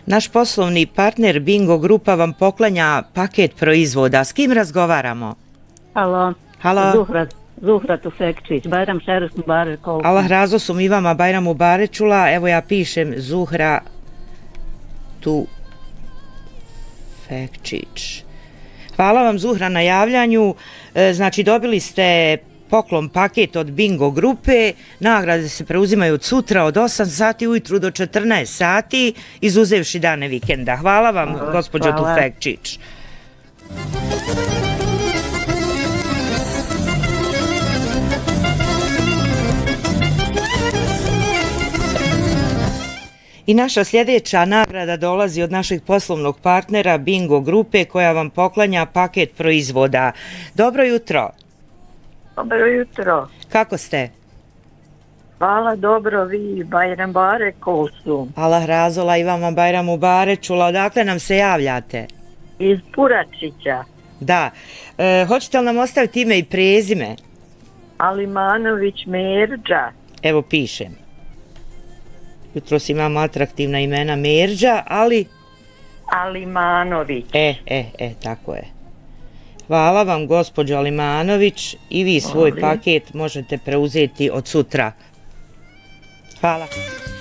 Naš poslovni partner Bingo Grupa vam poklanja paket proizvoda. S kim razgovaramo? Halo. Halo. Zuhra Tufekčić, Bajram Šeres Mubarek. Allah razlo su mi vama Bajram Mubarek čula. Evo ja pišem Zuhra Tufekčić. Hvala vam Zuhra na javljanju. Znači dobili ste poklon paket od Bingo Grupe. Nagrade se preuzimaju od sutra od 8 sati ujutru do 14 sati, izuzevši dane vikenda. Hvala vam, gospođo Tufekčić. I naša sljedeća nagrada dolazi od našeg poslovnog partnera Bingo Grupe koja vam poklanja paket proizvoda. Dobro jutro. Dobro jutro. Kako ste? Hvala, dobro, vi Bajram Mubarek su. Allah razola i vama Bajram Mubarek čula. Odakle nam se javljate? Iz Puračića. Da. Hoćete li nam ostaviti ime i prezime? Alimanović Merđa. Evo pišem. Jutros imamo atraktivna imena Merđa, ali... Alimanović. Tako je. Hvala vam, gospođo Alimanović, i vi svoj paket možete preuzeti od sutra. Hvala.